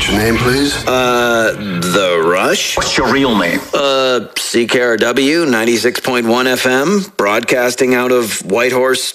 What's your name, please? The Rush. What's your real name? CKRW 96.1 FM, broadcasting out of Whitehorse,